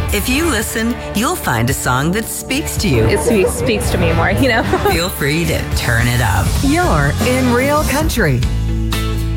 If you listen, you'll find a song that speaks to you. It speaks to me more, Feel free to turn it up. You're in Real Country.